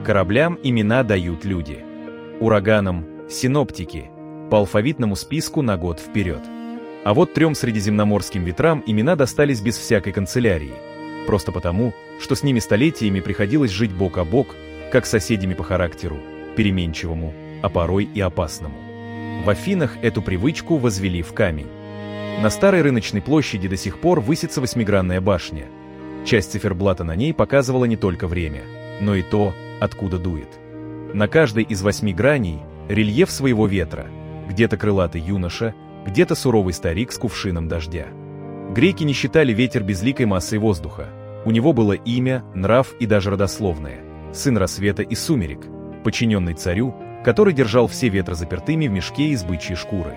Кораблям имена дают люди. Ураганам – синоптики, по алфавитному списку на год вперед. А вот 3 средиземноморским ветрам имена достались без всякой канцелярии. Просто потому, что с ними столетиями приходилось жить бок о бок, как с соседями по характеру, переменчивому, а порой и опасному. В Афинах эту привычку возвели в камень. На старой рыночной площади до сих пор высится 8-гранная башня. Часть циферблата на ней показывала не только время, но и то, откуда дует. На каждой из 8 граней рельеф своего ветра, где-то крылатый юноша, где-то суровый старик с кувшином дождя. Греки не считали ветер безликой массой воздуха. У него было имя, нрав и даже родословное – сын рассвета и сумерек, подчиненный царю, который держал все ветры запертыми в мешке из бычьей шкуры.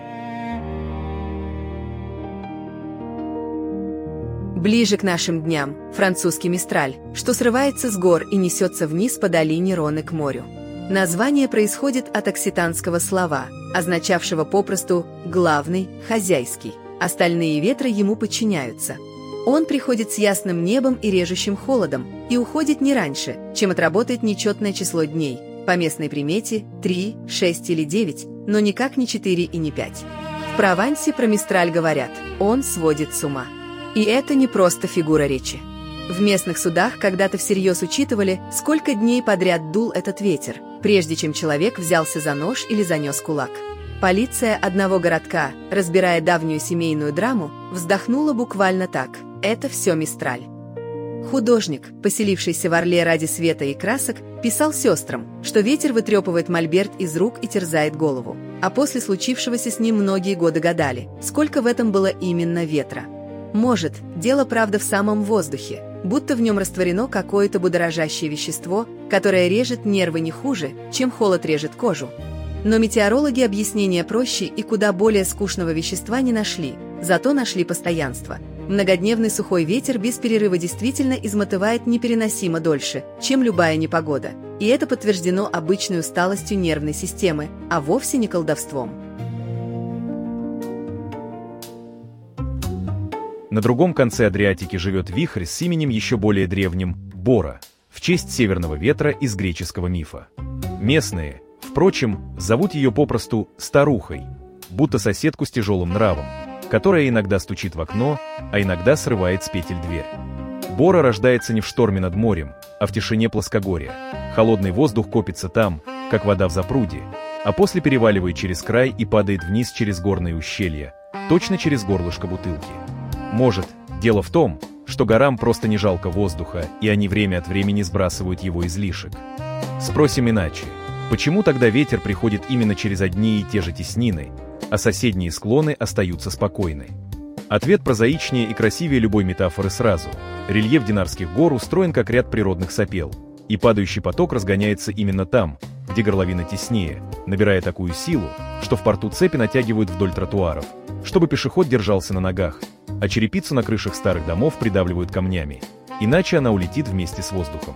Ближе к нашим дням французский мистраль, что срывается с гор и несется вниз по долине Роны к морю. Название происходит от окситанского слова, означавшего попросту «главный», «хозяйский». Остальные ветры ему подчиняются. Он приходит с ясным небом и режущим холодом и уходит не раньше, чем отработает нечетное число дней, по местной примете 3, 6 или 9, но никак не 4 и не 5. В Провансе про мистраль говорят «он сводит с ума». И это не просто фигура речи. В местных судах когда-то всерьез учитывали, сколько дней подряд дул этот ветер, прежде чем человек взялся за нож или занес кулак. Полиция одного городка, разбирая давнюю семейную драму, вздохнула буквально так: это все мистраль. Художник, поселившийся в Орле ради света и красок, писал сестрам, что ветер вытрепывает мольберт из рук и терзает голову. А после случившегося с ним многие годы гадали, сколько в этом было именно ветра. Может, дело правда в самом воздухе, будто в нем растворено какое-то будоражащее вещество, которое режет нервы не хуже, чем холод режет кожу. Но метеорологи объяснения проще и куда более скучного вещества не нашли, зато нашли постоянство. Многодневный сухой ветер без перерыва действительно измотывает непереносимо дольше, чем любая непогода. И это подтверждено обычной усталостью нервной системы, а вовсе не колдовством. На другом конце Адриатики живет вихрь с именем еще более древним – Бора, в честь северного ветра из греческого мифа. Местные, впрочем, зовут ее попросту «старухой», будто соседку с тяжелым нравом, которая иногда стучит в окно, а иногда срывает с петель дверь. Бора рождается не в шторме над морем, а в тишине плоскогорья. Холодный воздух копится там, как вода в запруде, а после переваливает через край и падает вниз через горные ущелья, точно через горлышко бутылки. Может, дело в том, что горам просто не жалко воздуха, и они время от времени сбрасывают его излишек. Спросим иначе, почему тогда ветер приходит именно через одни и те же теснины, а соседние склоны остаются спокойны? Ответ прозаичнее и красивее любой метафоры сразу. Рельеф Динарских гор устроен как ряд природных сопел, и падающий поток разгоняется именно там, где горловина теснее, набирая такую силу, что в порту цепи натягивают вдоль тротуаров, чтобы пешеход держался на ногах, а черепицу на крышах старых домов придавливают камнями, иначе она улетит вместе с воздухом.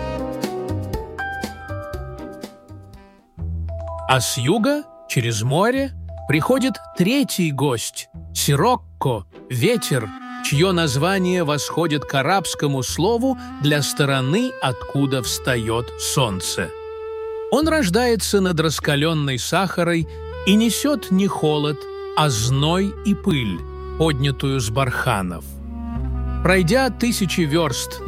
А с юга, через море, приходит третий гость – Сирокко, ветер, чье название восходит к арабскому слову для стороны, откуда встает солнце. Он рождается над раскаленной Сахарой и несет не холод, а зной и пыль, поднятую с барханов. Пройдя 1000 верст